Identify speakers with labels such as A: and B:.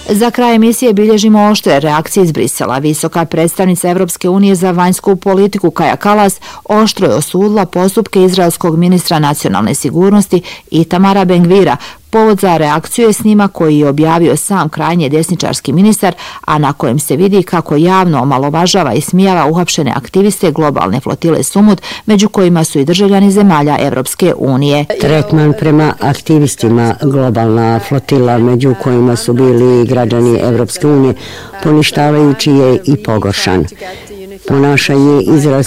A: Za kraj emisije bilježimo oštre reakcije iz Brisela. Visoka predstavnica Evropske unije za vanjsku politiku Kaja Kalas oštro je osudila postupke izraelskog ministra nacionalne sigurnosti Itamara Ben-Gvira. Povod za reakciju je snimak koji je objavio sam krajnje desničarski ministar, a na kojem se vidi kako javno omalovažava i smijava uhapšene aktiviste globalne flotile Sumud, među kojima su i državljani zemalja Evropske unije.
B: Tretman prema aktivistima globalna flotila, među kojima su bili građani Evropske unije, poništavajući je i pogoršan. Ponašanje izraelskog